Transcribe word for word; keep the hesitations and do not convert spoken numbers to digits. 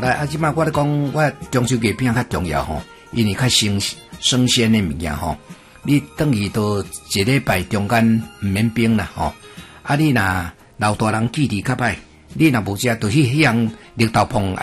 来啊，即摆我咧讲，我中秋月饼较重要吼，因为较新生鲜的物件吼。你等于都一礼拜中间毋免冰啦吼。啊，你若老大人记忆较歹，你若无食，就去向绿豆椪。